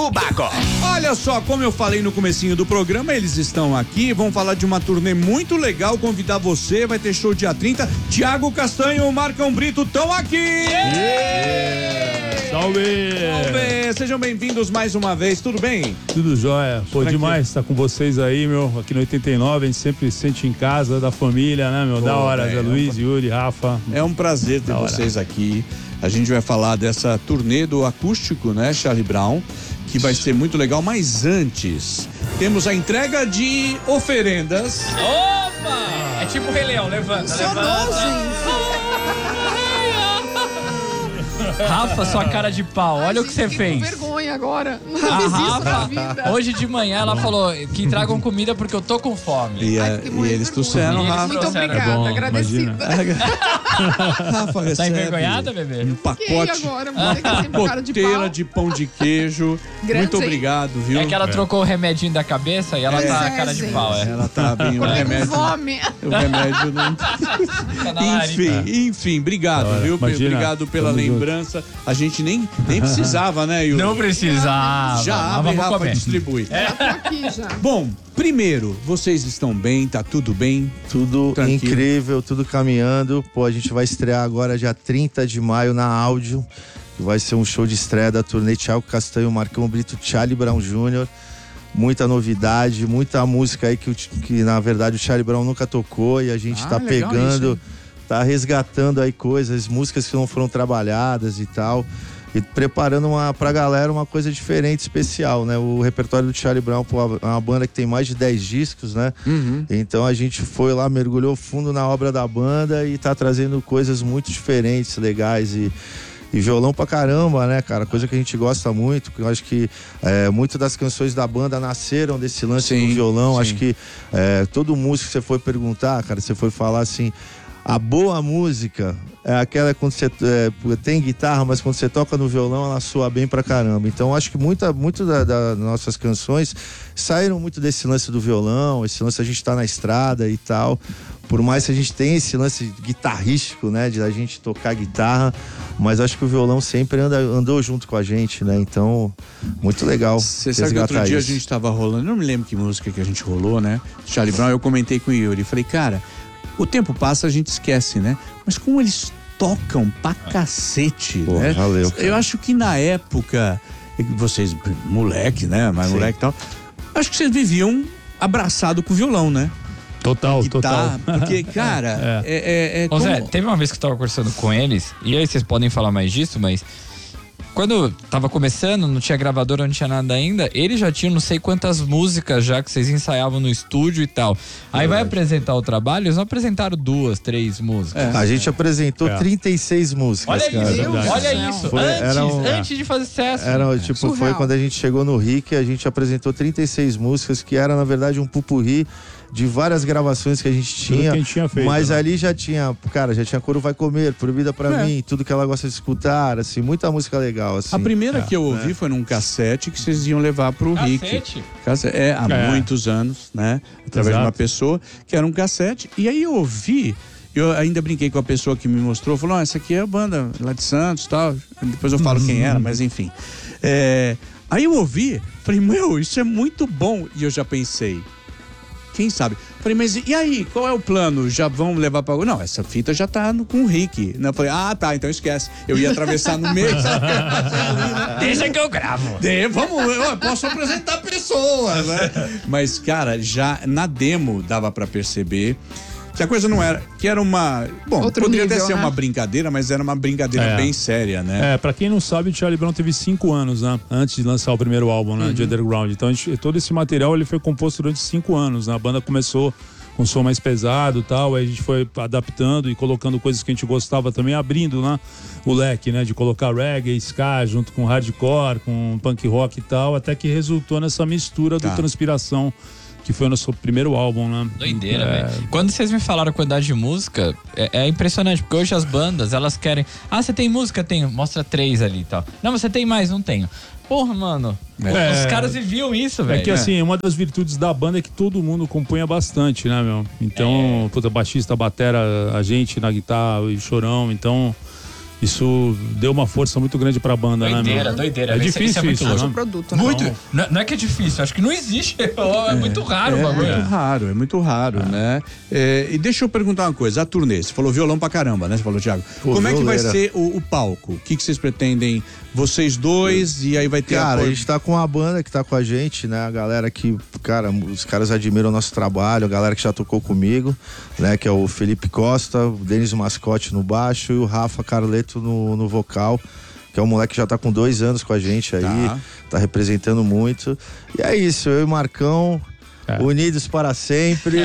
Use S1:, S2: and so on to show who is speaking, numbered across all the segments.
S1: Baco.
S2: Olha só, como eu falei no comecinho do programa, eles estão aqui, vão falar de uma turnê muito legal, convidar você, vai ter show dia 30. Thiago Castanho e o Marcão Brito estão aqui!
S3: Salve!
S2: Salve! Sejam bem-vindos mais uma vez, tudo bem?
S3: Tudo jóia. Pô,
S2: Tranquilo.
S3: demais estar com vocês aí, meu. Aqui no 89, a gente sempre se sente em casa, da família, né, meu?
S2: Pô,
S3: da hora,
S2: véio,
S3: Zé Luiz, Yuri, Rafa.
S2: É um prazer ter vocês aqui. A gente vai falar dessa turnê do acústico, né, Charlie Brown, que vai ser muito legal, mas antes temos a entrega de oferendas.
S4: Opa! É tipo o Rei Leão, levanta. Rafa, sua cara de pau, olha o que você fez.
S5: Com vergonha agora. Nunca
S4: A
S5: fiz isso na
S4: Rafa,
S5: vida.
S4: hoje de manhã ela falou que tragam comida porque eu tô com fome.
S2: E,
S5: Ai, fiquei morrendo
S2: e eles
S5: de
S2: trouxeram,
S4: vergonha.
S2: Rafa.
S5: Muito
S4: trouxeram.
S5: obrigada,
S3: É bom,
S5: agradecida.
S2: Rafa recebe
S4: Tá envergonhada, bebê?
S2: um
S5: Fiquei
S2: pacote,
S5: agora, moleque, sempre cara de
S2: coteira
S5: pau.
S2: de pão de queijo.
S5: Grande,
S2: Muito
S5: hein?
S2: obrigado, viu?
S4: É que ela trocou o remedinho da cabeça e ela tá cara de
S5: gente.
S4: pau, é.
S2: Ela tá bem, o
S5: Acordei com
S2: remédio.
S5: fome.
S2: O remédio não.
S4: Tá na larica.
S2: Enfim, obrigado,
S3: Olha,
S2: viu?
S3: imagina,
S2: Obrigado pela
S3: tamo junto.
S2: lembrança. A gente nem precisava, né, Yuri?
S4: Não precisava.
S2: Já
S4: mas
S2: abre,
S4: vamos
S2: Rafa,
S4: comer.
S2: distribui.
S5: Já tô aqui já.
S2: Bom, primeiro, vocês estão bem? Tá tudo bem?
S6: Tudo
S2: Tranquilo.
S6: incrível, tudo caminhando. Pô, a gente vai estrear agora dia 30 de maio na Áudio, que vai ser um show de estreia da turnê Thiago Castanho, Marcão Brito, Charlie Brown Jr. Muita novidade, muita música aí que na verdade o Charlie Brown nunca tocou e a gente tá
S2: legal
S6: pegando,
S2: isso, hein?
S6: tá resgatando aí coisas, músicas que não foram trabalhadas e tal. E preparando pra galera uma coisa diferente, especial, né? O repertório do Charlie Brown, pô, é uma banda que tem mais de 10 discos, né? Então a gente foi lá, mergulhou fundo na obra da banda e tá trazendo coisas muito diferentes, legais e violão pra caramba, né, cara? Coisa que a gente gosta muito, porque eu acho que muitas das canções da banda nasceram desse lance
S2: Sim,
S6: do violão.
S2: sim.
S6: Acho que todo músico que você for perguntar, cara, você for falar assim, a boa música é aquela quando você tem guitarra, mas quando você toca no violão ela soa bem pra caramba. Então acho que muito das nossas canções saíram muito desse lance do violão, esse lance a gente tá na estrada e tal. Por mais que a gente tenha esse lance guitarrístico, né, de a gente tocar guitarra, mas acho que o violão sempre andou junto com a gente, né? Então, muito legal.
S2: Você sabe que outro dia a gente tava rolando, não me lembro que música que a gente rolou, né? Charlie Brown, eu comentei com o Yuri, falei, cara, o tempo passa, a gente esquece, né? Mas como eles tocam pra cacete,
S6: Pô,
S2: né?
S6: valeu, cara.
S2: Eu acho que na época, vocês, moleque, né? Mais
S6: Sim.
S2: moleque e tal, acho que vocês viviam abraçado com o violão, né?
S3: Total,
S2: Guitarra,
S3: total.
S2: porque, cara,
S4: Ô Zé,
S2: como-
S4: teve uma vez que eu tava conversando com eles, e aí vocês podem falar mais disso, mas quando tava começando, não tinha gravadora, não tinha nada ainda, eles já tinham não sei quantas músicas já que vocês ensaiavam no estúdio e tal. Aí vai apresentar o trabalho, eles não apresentaram 2, 3 músicas.
S6: A gente apresentou
S3: É.
S6: 36 músicas,
S4: Olha
S6: cara.
S4: isso,
S3: verdade.
S4: olha
S5: Céu.
S4: isso.
S6: Foi-
S4: Antes de fazer sucesso.
S6: Foi
S5: Surreal.
S6: quando a gente chegou no RIC, a gente apresentou 36 músicas, que era, na verdade, um pupurri de várias gravações que a gente
S3: Tudo
S6: tinha.
S3: que a gente tinha feito,
S6: mas
S3: né?
S6: ali já tinha Coro Vai Comer, Proibida Pra Mim, tudo que ela gosta de escutar, assim, muita música legal, assim.
S2: A primeira que eu ouvi foi num cassete que vocês iam levar pro Rick.
S4: Cassete?
S2: Há muitos anos, né? Através de uma
S3: Exato.
S2: pessoa, que era um cassete. E aí eu ouvi, eu ainda brinquei com a pessoa que me mostrou, falou, essa aqui é a banda lá de Santos e tal. Depois eu falo quem era, mas enfim. Aí eu ouvi, falei, meu, isso é muito bom. E eu já pensei, quem sabe? Falei, mas e aí, qual é o plano? Já vão levar pra... Não, essa fita já tá com o Rick. Eu falei, tá, então esquece. Eu ia atravessar no meio.
S4: Deixa que eu gravo.
S2: Eu posso apresentar pessoas, né? Mas, cara, já na demo dava pra perceber que a coisa não era... Que era uma... Bom,
S5: Outro
S2: poderia até
S5: nível,
S2: ser
S5: né?
S2: uma brincadeira, mas era uma brincadeira bem séria, né?
S3: Pra quem não sabe, o Charlie Brown teve 5 anos, né? Antes de lançar o primeiro álbum, né? De Underground. Então, todo esse material ele foi composto durante 5 anos, né? A banda começou com som mais pesado e tal, aí a gente foi adaptando e colocando coisas que a gente gostava também, abrindo, né? O leque, né? De colocar reggae, ska, junto com hardcore, com punk rock e tal, até que resultou nessa mistura do Transpiração, que foi o nosso primeiro álbum, né?
S4: Doideira, velho. Quando vocês me falaram a quantidade de música, é impressionante, porque hoje as bandas, elas querem... você tem música? Tenho. Mostra 3 ali e tal. Não, mas você tem mais? Não tenho. Porra, mano. Os caras viviam isso, velho.
S3: É que assim, uma das virtudes da banda é que todo mundo compunha bastante, né, meu? Então, baixista, batera, a gente na guitarra e chorão, então... isso deu uma força muito grande pra banda, né, meu?
S4: Doideira.
S3: É difícil isso,
S4: louco.
S3: né?
S5: Produto, né?
S4: Muito. Não é que é difícil, acho que não existe. É muito raro o bagulho.
S2: É muito raro, né? E deixa eu perguntar uma coisa, a turnê, você falou violão pra caramba, né? Você falou, Thiago. Como é que vai ser o palco? O que vocês pretendem, vocês dois, e aí vai ter...
S6: Cara, a gente tá com a banda que tá com a gente, né? A galera que, cara, os caras admiram o nosso trabalho, a galera que já tocou comigo, né? Que é o Felipe Costa, o Denis Mascote no baixo e o Rafa Carleto no vocal, que é um moleque que já tá com 2 anos com a gente aí, tá representando muito. E é isso, eu e o Marcão, unidos para sempre.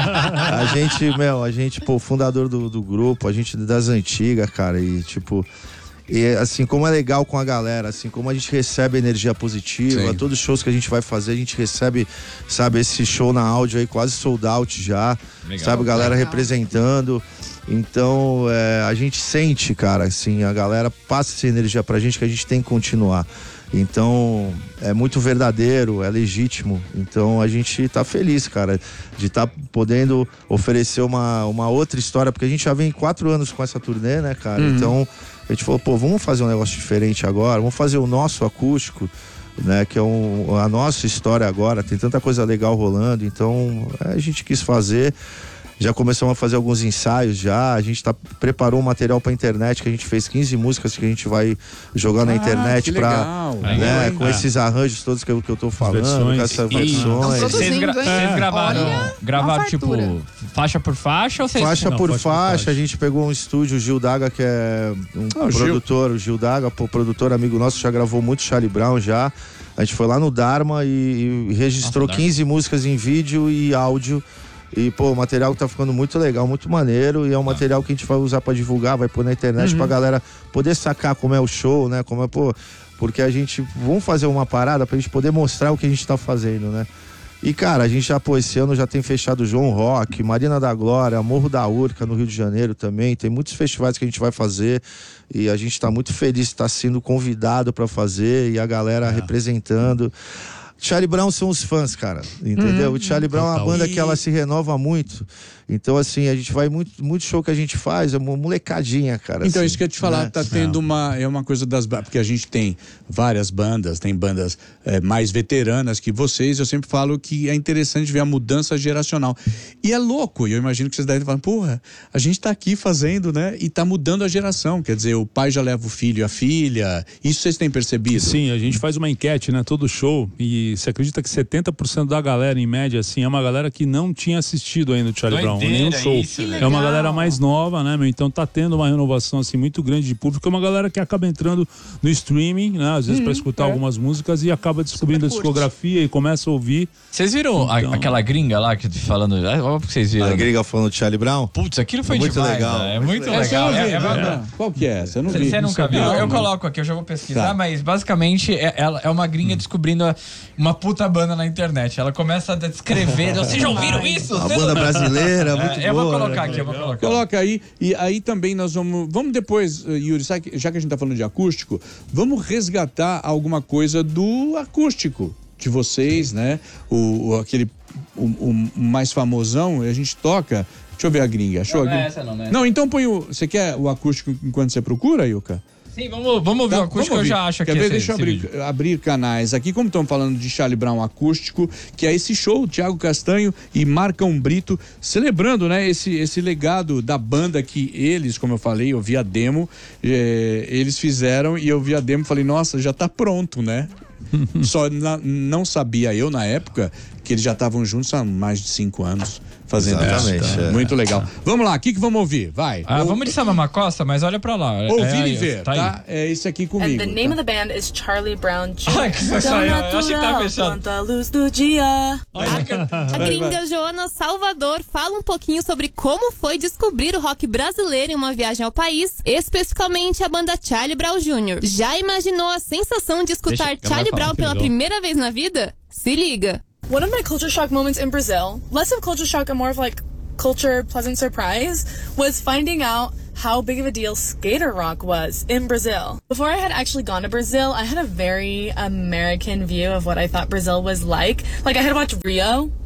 S6: A gente, pô, fundador do grupo, a gente das antigas, cara, e tipo... E assim, como é legal com a galera, assim, como a gente recebe energia positiva, todos os shows que a gente vai fazer, a gente recebe, sabe, esse show na áudio aí quase sold out já, sabe, galera representando. Então, a gente sente, cara, assim, a galera passa essa energia pra gente que a gente tem que continuar. Então, é muito verdadeiro, é legítimo. Então, a gente tá feliz, cara, de tá podendo oferecer uma outra história, porque a gente já vem 4 anos com essa turnê, né, cara? Então, a gente falou, pô, vamos fazer um negócio diferente agora, vamos fazer o nosso acústico, né, que é a nossa história agora, tem tanta coisa legal rolando, então a gente quis fazer. Já começamos a fazer alguns ensaios já, a gente preparou um material pra internet, que a gente fez 15 músicas que a gente vai jogar na internet com esses arranjos todos que eu tô falando, com essas versões.
S4: Vocês gravaram tipo faixa por faixa ou vocês...
S6: Faixa por faixa, a gente pegou um estúdio, o Gil Daga, que é um produtor, o Gil Daga, produtor amigo nosso, já gravou muito Charlie Brown já. A gente foi lá no Dharma e registrou 15 músicas em vídeo e áudio. E, pô, o material tá ficando muito legal, muito maneiro. E é um material que a gente vai usar pra divulgar, vai pôr na internet pra galera poder sacar como é o show, né? Como é, pô, porque a gente... Vamos fazer uma parada pra gente poder mostrar o que a gente tá fazendo, né? E, cara, a gente já, pô, esse ano já tem fechado João Rock, Marina da Glória, Morro da Urca, no Rio de Janeiro também. Tem muitos festivais que a gente vai fazer. E a gente tá muito feliz de estar sendo convidado pra fazer. E a galera representando. Charlie Brown são os fãs, cara, entendeu? O Charlie Brown é uma banda que ela se renova muito. Então, assim, a gente vai muito show que a gente faz, é uma molecadinha, cara.
S2: Então,
S6: assim,
S2: isso que eu ia te falar, né? Tá tendo uma coisa das... Porque a gente tem várias bandas, tem bandas mais veteranas que vocês, eu sempre falo que é interessante ver a mudança geracional. E é louco, e eu imagino que vocês devem falar, porra, a gente tá aqui fazendo, né? E tá mudando a geração, quer dizer, o pai já leva o filho e a filha, isso vocês têm percebido?
S3: Sim, a gente faz uma enquete, né, todo show, e você acredita que 70% da galera, em média, assim, é uma galera que não tinha assistido ainda o Charlie Brown, nenhum show.
S4: Isso,
S3: é uma galera mais nova, né, meu? Então tá tendo uma renovação, assim, muito grande de público. É uma galera que acaba entrando no streaming, né, às vezes pra escutar algumas músicas e acaba descobrindo a discografia e começa a ouvir.
S4: Vocês viram aquela gringa lá que falando? Óbvio que vocês viram.
S6: A gringa falando de Charlie Brown?
S4: Putz, aquilo foi
S6: muito
S4: demais,
S6: legal.
S4: É muito legal.
S2: Qual que é essa? Eu não vi.
S4: Você nunca viu? Eu coloco aqui, eu já vou pesquisar, mas basicamente é uma gringa descobrindo uma puta banda na internet. Ela começa a descrever. Vocês já ouviram isso?
S6: A banda brasileira, muito boa.
S4: Eu vou colocar aqui, eu vou colocar.
S2: Coloca aí, e aí também nós vamos depois, Yuri, já que a gente tá falando de acústico, vamos resgatar alguma coisa do acústico de vocês, né? Aquele mais famosão, a gente toca. Deixa eu ver a gringa. Achou
S4: Não
S2: a gringa?
S4: é essa não, né?
S2: Não, então põe você quer o acústico enquanto você procura, Ilka?
S4: Sim, vamos ouvir o acústico, eu já acho aqui.
S2: Quer ver? Deixa eu abrir canais aqui, como estamos falando de Charlie Brown acústico, que é esse show, Thiago Castanho e Marcão Brito, celebrando, né, esse legado da banda que eles, como eu falei, eu vi a demo, eles fizeram e eu vi a demo e falei, nossa, já tá pronto, né? Só não sabia eu na época que eles já estavam juntos há mais de 5 anos fazendo isso. Muito legal. Vamos lá, o que vamos ouvir? Vai.
S4: Vamos de Samama Costa, mas olha pra lá.
S2: Ouvir e ver, tá? É esse aqui comigo.
S1: And the name of the band is Charlie Brown Jr.
S4: Ai, que sensacional. Eu achei que tava fechado.
S1: Planta a luz do dia.
S7: A gringa Joana Salvador fala um pouquinho sobre como foi descobrir o rock brasileiro em uma viagem ao país, especificamente a banda Charlie Brown Jr. Já imaginou a sensação de escutar Charlie Brown pela primeira vez na vida? Se liga!
S1: One of my culture shock moments in Brazil, less of culture shock and more of like culture pleasant surprise, was finding out how big of a deal skater rock was in Brazil. Before I had actually gone to Brazil, I had a very American view of what I thought Brazil was like. Like I had watched Rio,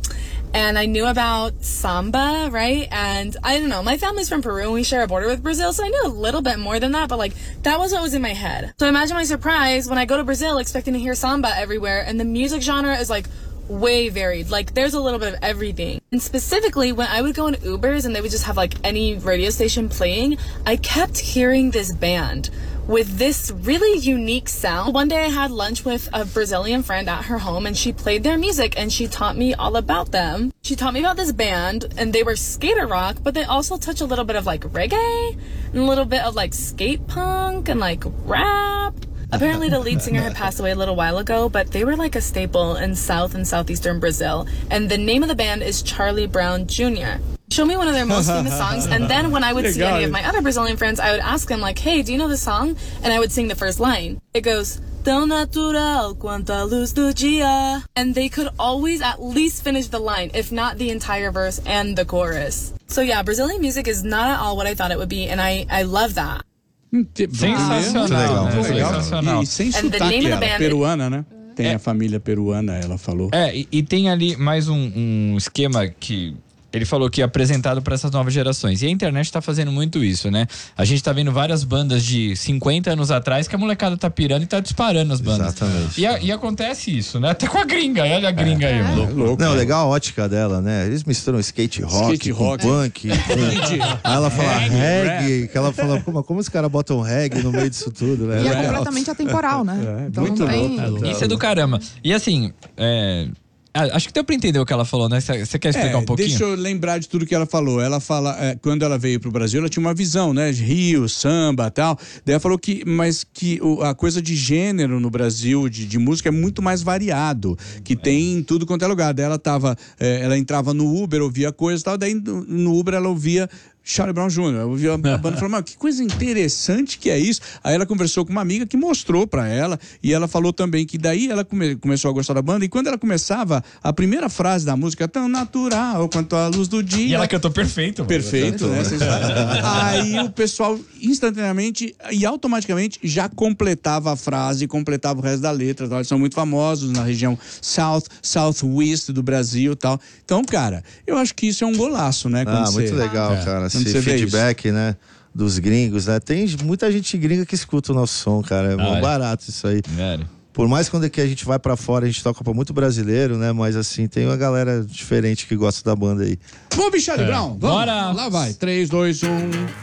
S1: And I knew about samba, right? And I don't know, my family's from Peru and we share a border with Brazil, so I knew a little bit more than that, but like, that was what was in my head. So imagine my surprise when I go to Brazil expecting to hear samba everywhere, and the music genre is like way varied. Like, there's a little bit of everything. And specifically, when I would go in Ubers and they would just have like any radio station playing, I kept hearing this band with this really unique sound. One day I had lunch with a Brazilian friend at her home and she played their music and she taught me all about them. She taught me about this band and they were skater rock, but they also touch a little bit of like reggae and a little bit of like skate punk and like rap. Apparently the lead singer had passed away a little while ago, but they were like a staple in South and Southeastern Brazil. And the name of the band is Charlie Brown Jr. Show me one of their most famous songs, and then when I would see any of my other Brazilian friends, I would ask them like, hey, do you know this song? And I would sing the first line. It goes, tão natural quanto a luz do dia. And they could always at least finish the line, if not the entire verse and the chorus. So yeah, Brazilian music is not at all what I thought it would be, and I love that.
S4: Sensacional, né? Sensacional.
S2: E sem
S1: And the
S2: sotaque
S1: name of the
S2: ela,
S1: band-
S2: peruana, né? Tem a família peruana, ela falou.
S4: E tem ali mais um esquema que ele falou que é apresentado para essas novas gerações. E a internet tá fazendo muito isso, né? A gente tá vendo várias bandas de 50 anos atrás que a molecada tá pirando e tá disparando as bandas.
S6: Exatamente.
S4: E acontece isso, né? Até com a gringa. Olha a gringa aí, mano.
S2: Louco.
S6: Não, legal a ótica dela, né? Eles misturam skate rock, com punk. Aí ela fala reggae, que ela fala, como os caras botam reggae no meio disso tudo, né?
S5: E é completamente atemporal, né? Então
S2: muito
S5: não tem...
S4: Isso é do caramba. E assim, acho que deu pra entender o que ela falou, né? Você quer explicar um pouquinho?
S2: Deixa eu lembrar de tudo que ela falou. Ela fala, quando ela veio pro Brasil, ela tinha uma visão, né? De Rio, samba e tal. Daí ela falou que a coisa de gênero no Brasil, de música, é muito mais variado. Que tem em tudo quanto é lugar. Daí ela entrava no Uber, ouvia coisa e tal. Daí no Uber ela ouvia Charlie Brown Jr. Eu ouvi a banda falando, mas que coisa interessante que é isso. Aí ela conversou com uma amiga que mostrou pra ela, e ela falou também que daí ela começou a gostar da banda, e quando ela começava, a primeira frase da música, tão natural quanto a luz do dia.
S4: E ela cantou perfeito.
S2: Perfeito, né? Aí o pessoal instantaneamente e automaticamente já completava a frase, completava o resto da letra. Eles são muito famosos na região Southwest do Brasil e tal. Então, cara, eu acho que isso é um golaço, né?
S6: Muito legal, cara.
S2: Quando
S6: Esse
S2: você vê
S6: feedback, né? Dos gringos, né? Tem muita gente gringa que escuta o nosso som, cara. É barato isso aí.
S4: Velho.
S6: Por mais quando que a gente vai pra fora, a gente toca pra muito brasileiro, né? Mas assim, tem uma galera diferente que gosta da banda aí.
S2: Vamos, Charlie Brown? Vamos.
S4: Bora!
S2: Lá vai. 3, 2, 1...